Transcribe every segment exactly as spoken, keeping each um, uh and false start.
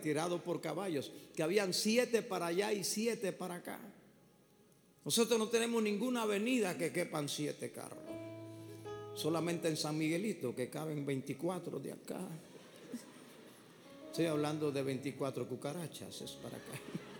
tirado por caballos, que habían siete para allá y siete para acá. Nosotros no tenemos ninguna avenida que quepan siete carros. Solamente en San Miguelito, que caben veinticuatro de acá. Estoy hablando de veinticuatro cucarachas, es para acá.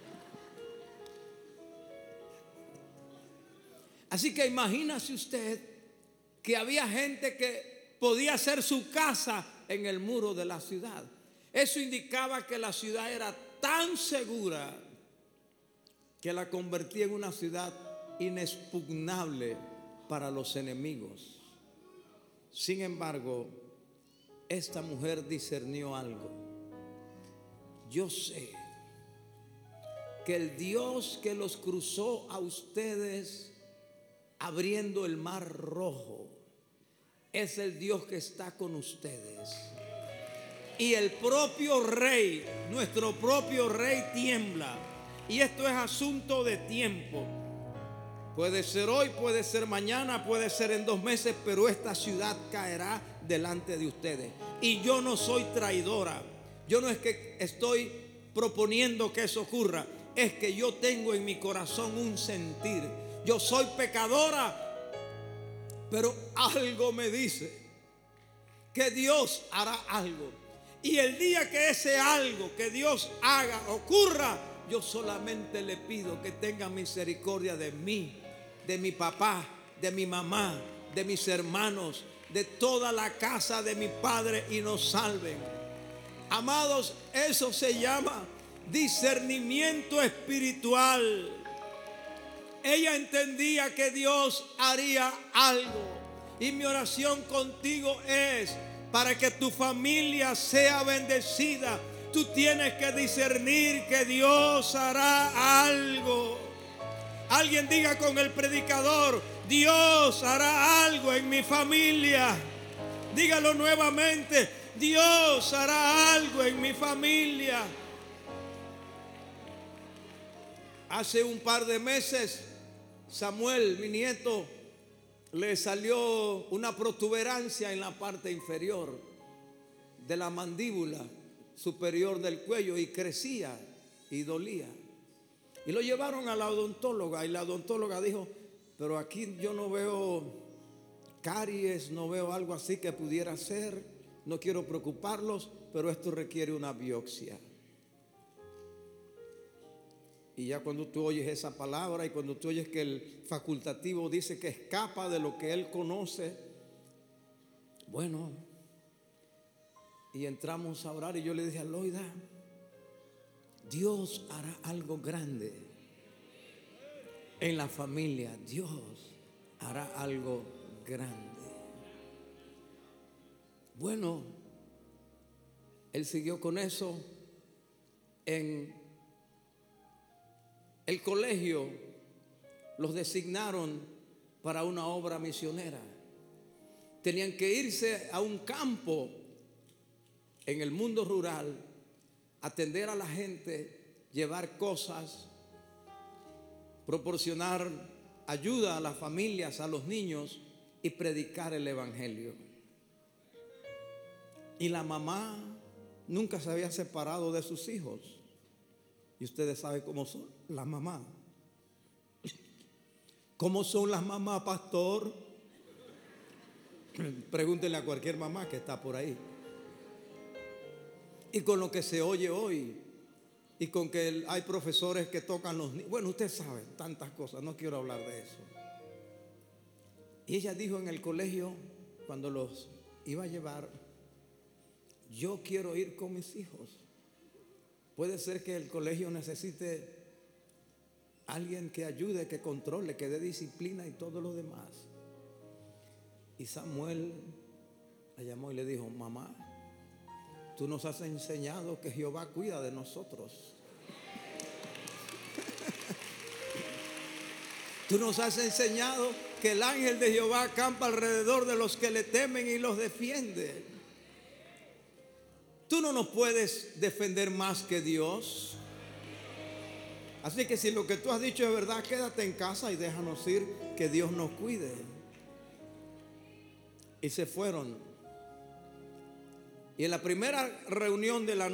Así que imagínese usted que había gente que podía hacer su casa en el muro de la ciudad. Eso indicaba que la ciudad era tan segura que la convertía en una ciudad inexpugnable para los enemigos. Sin embargo, esta mujer discernió algo. Yo sé que el Dios que los cruzó a ustedes abriendo el mar rojo es el Dios que está con ustedes. Y el propio rey, nuestro propio rey tiembla. Y esto es asunto de tiempo. Puede ser hoy, puede ser mañana, puede ser en dos meses, pero esta ciudad caerá delante de ustedes. Y yo no soy traidora. Yo no es que estoy proponiendo que eso ocurra. Es que yo tengo en mi corazón un sentir. Yo soy pecadora, pero algo me dice que Dios hará algo. Y el día que ese algo que Dios haga ocurra, yo solamente le pido que tenga misericordia de mí, de mi papá, de mi mamá, de mis hermanos, de toda la casa de mi padre y nos salven. Amados, eso se llama discernimiento espiritual. Ella entendía que Dios haría algo. Y mi oración contigo es para que tu familia sea bendecida. Tú tienes que discernir que Dios hará algo. Alguien diga con el predicador: Dios hará algo en mi familia. Dígalo nuevamente: Dios hará algo en mi familia. Hace un par de meses, Samuel, mi nieto, le salió una protuberancia en la parte inferior de la mandíbula superior del cuello y crecía y dolía. Y lo llevaron a la odontóloga y la odontóloga dijo: pero aquí yo no veo caries, no veo algo así que pudiera ser, no quiero preocuparlos, pero esto requiere una biopsia. Y ya cuando tú oyes esa palabra y cuando tú oyes que el facultativo dice que escapa de lo que él conoce, bueno, y entramos a orar y yo le dije a Loida: Dios hará algo grande en la familia. Dios hará algo grande. Bueno, él siguió con eso. En el colegio los designaron para una obra misionera. Tenían que irse a un campo en el mundo rural, atender a la gente, llevar cosas, proporcionar ayuda a las familias, a los niños y predicar el evangelio. Y la mamá nunca se había separado de sus hijos. Y ustedes saben cómo son las mamás. ¿Cómo son las mamás, pastor? Pregúntenle a cualquier mamá que está por ahí. Y con lo que se oye hoy, y con que hay profesores que tocan los niños, bueno, usted sabe tantas cosas, no quiero hablar de eso. Y ella dijo en el colegio, cuando los iba a llevar: yo quiero ir con mis hijos. Puede ser que el colegio necesite alguien que ayude, que controle, que dé disciplina y todo lo demás. Y Samuel la llamó y le dijo: mamá, tú nos has enseñado que Jehová cuida de nosotros. Tú nos has enseñado que el ángel de Jehová acampa alrededor de los que le temen y los defiende. Tú no nos puedes defender más que Dios. Así que si lo que tú has dicho es verdad, quédate en casa y déjanos ir, que Dios nos cuide. Y se fueron. Y en la primera reunión de la noche,